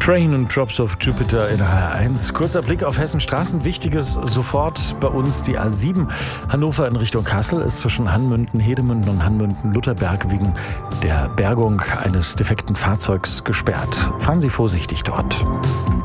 Train und Drops of Jupiter in HR1. Kurzer Blick auf Hessen Straßen. Wichtiges sofort bei uns die A7 Hannover in Richtung Kassel ist zwischen Hanmünden-Hedemünden und Hanmünden-Lutherberg wegen der Bergung eines defekten Fahrzeugs gesperrt. Fahren Sie vorsichtig dort.